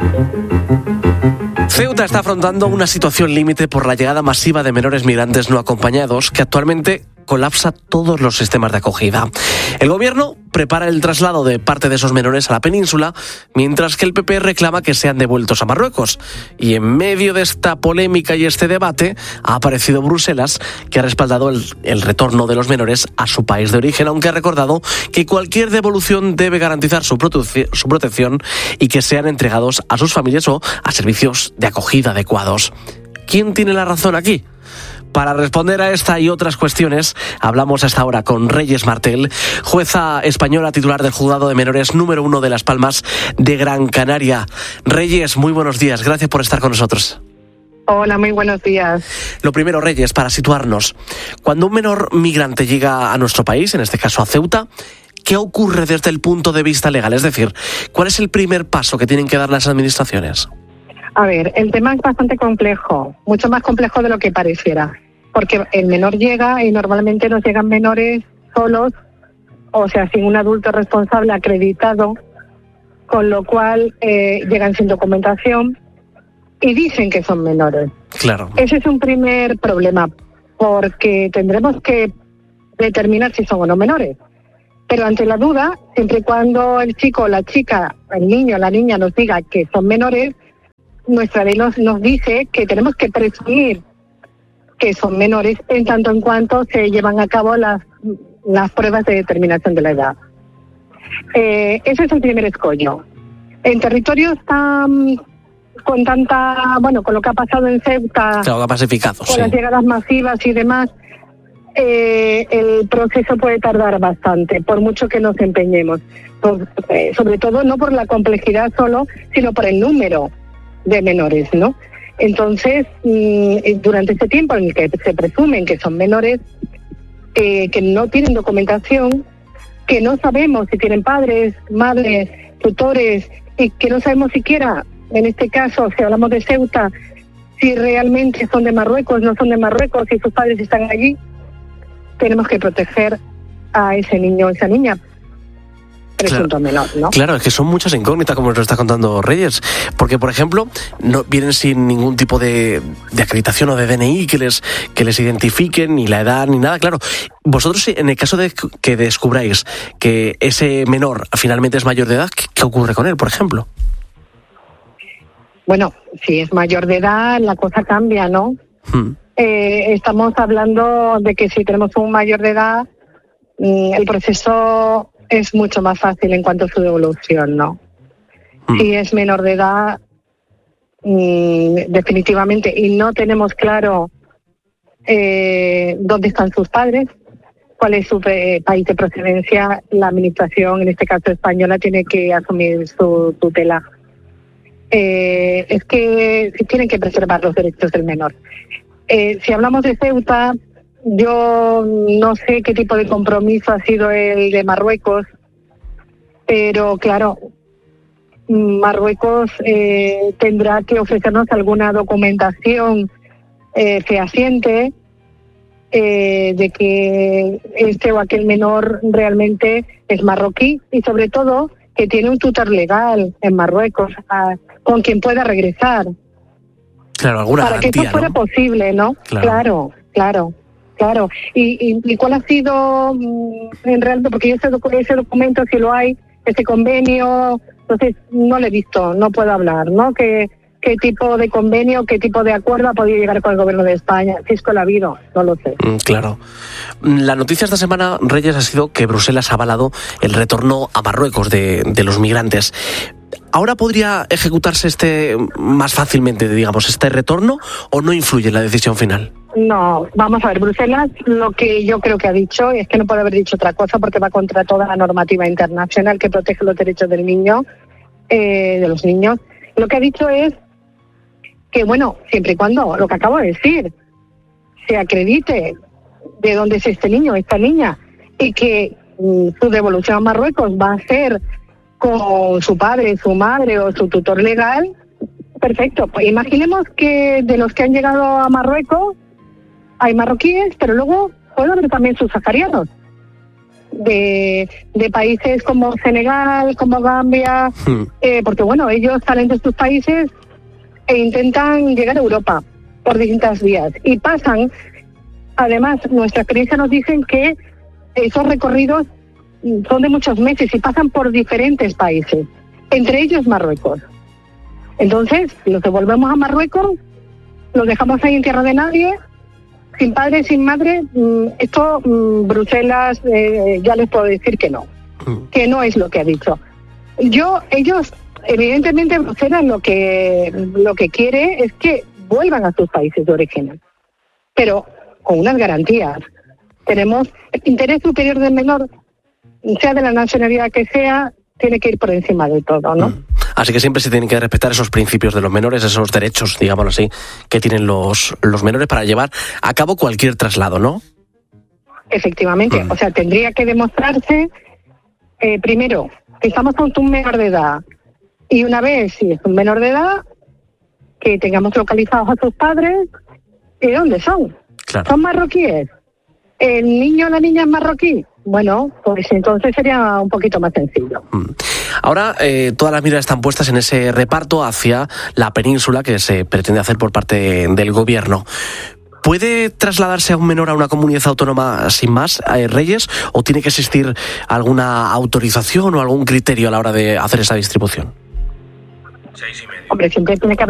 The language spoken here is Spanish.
Ceuta está afrontando una situación límite por la llegada masiva de menores migrantes no acompañados que actualmente colapsa todos los sistemas de acogida. El gobierno prepara el traslado de parte de esos menores a la península, mientras que el PP reclama que sean devueltos a Marruecos. Y en medio de esta polémica y este debate ha aparecido Bruselas, que ha respaldado el retorno de los menores a su país de origen, aunque ha recordado que cualquier devolución debe garantizar su protección y que sean entregados a sus familias o a servicios de acogida adecuados. ¿Quién tiene la razón aquí? Para responder a esta y otras cuestiones, hablamos hasta ahora con Reyes Martel, jueza española titular del Juzgado de Menores número 1 de Las Palmas de Gran Canaria. Reyes, muy buenos días, gracias por estar con nosotros. Hola, muy buenos días. Lo primero, Reyes, para situarnos, cuando un menor migrante llega a nuestro país, en este caso a Ceuta, ¿qué ocurre desde el punto de vista legal? Es decir, ¿cuál es el primer paso que tienen que dar las administraciones? A ver, el tema es bastante complejo, mucho más complejo de lo que pareciera, porque el menor llega y normalmente nos llegan menores solos, o sea, sin un adulto responsable acreditado, con lo cual llegan sin documentación y dicen que son menores. Claro. Ese es un primer problema, porque tendremos que determinar si son o no menores. Pero ante la duda, siempre y cuando el chico o la chica, el niño o la niña nos diga que son menores, nuestra ley nos dice que tenemos que presumir que son menores en tanto en cuanto se llevan a cabo las pruebas de determinación de la edad. Ese es el primer escollo. En territorios tan con lo que ha pasado en Ceuta, claro, más eficaz, con las llegadas masivas y demás, el proceso puede tardar bastante, por mucho que nos empeñemos. Sobre todo no por la complejidad solo, sino por el número de menores, ¿no? Entonces, durante este tiempo en el que se presumen que son menores, que no tienen documentación, que no sabemos si tienen padres, madres, tutores, y que no sabemos siquiera, en este caso, si hablamos de Ceuta, si realmente son de Marruecos, no son de Marruecos, si sus padres están allí, tenemos que proteger a ese niño o esa niña. Presunto menor, ¿no? Claro, es que son muchas incógnitas, como nos lo está contando Reyes, porque, por ejemplo, no vienen sin ningún tipo de acreditación o de DNI que les identifiquen, ni la edad, ni nada. Claro, vosotros, en el caso de que descubráis que ese menor finalmente es mayor de edad, ¿qué ocurre con él, por ejemplo? Bueno, si es mayor de edad, la cosa cambia, ¿no? Estamos hablando de que si tenemos un mayor de edad, el proceso es mucho más fácil en cuanto a su devolución, ¿no? Si es menor de edad, definitivamente, y no tenemos claro dónde están sus padres, cuál es su país de procedencia, la administración, en este caso española, tiene que asumir su tutela. Es que tienen que preservar los derechos del menor. Si hablamos de Ceuta, yo no sé qué tipo de compromiso ha sido el de Marruecos, pero claro, Marruecos tendrá que ofrecernos alguna documentación fehaciente de que este o aquel menor realmente es marroquí y sobre todo que tiene un tutor legal en Marruecos con quien pueda regresar. Claro, alguna para garantía, que eso fuera posible, ¿no? Claro. ¿Y cuál ha sido en realidad? Porque ese documento, si lo hay, ese convenio, entonces no lo he visto, no puedo hablar, ¿no? ¿Qué tipo de convenio, qué tipo de acuerdo ha podido llegar con el gobierno de España? Si es que lo ha habido, no lo sé. Claro. La noticia esta semana, Reyes, ha sido que Bruselas ha avalado el retorno a Marruecos de los migrantes. ¿Ahora podría ejecutarse más fácilmente, digamos, este retorno, o no influye en la decisión final? No, vamos a ver, Bruselas lo que yo creo que ha dicho, es que no puede haber dicho otra cosa porque va contra toda la normativa internacional que protege los derechos del niño, de los niños. Lo que ha dicho es que, bueno, siempre y cuando, lo que acabo de decir, se acredite de dónde es este niño, esta niña, y que su devolución a Marruecos va a ser con su padre, su madre o su tutor legal, perfecto. Pues imaginemos que de los que han llegado a Marruecos hay marroquíes, pero luego pueden haber también subsaharianos. de países como Senegal, como Gambia, porque bueno, ellos salen de sus países e intentan llegar a Europa por distintas vías y pasan, además nuestra experiencia nos dicen que esos recorridos son de muchos meses y pasan por diferentes países, entre ellos Marruecos. Entonces, los devolvemos a Marruecos, los dejamos ahí en tierra de nadie, sin padre, sin madre. Esto, Bruselas, ya les puedo decir que no es lo que ha dicho. Ellos, evidentemente, Bruselas lo que quiere es que vuelvan a sus países de origen, pero con unas garantías. Tenemos el interés superior del menor, sea de la nacionalidad que sea, tiene que ir por encima de todo, ¿no? Así que siempre se tienen que respetar esos principios de los menores, esos derechos, digámoslo así, que tienen los menores para llevar a cabo cualquier traslado, ¿no? Efectivamente, o sea, tendría que demostrarse, primero, que estamos ante un menor de edad, y una vez, si es un menor de edad, que tengamos localizados a sus padres, ¿y dónde son? Claro. ¿Son marroquíes? ¿El niño o la niña es marroquí? Bueno, pues entonces sería un poquito más sencillo. Ahora todas las miradas están puestas en ese reparto hacia la península que se pretende hacer por parte del gobierno. ¿Puede trasladarse a un menor a una comunidad autónoma sin más, Reyes, o tiene que existir alguna autorización o algún criterio a la hora de hacer esa distribución? Hombre, siempre tiene que haber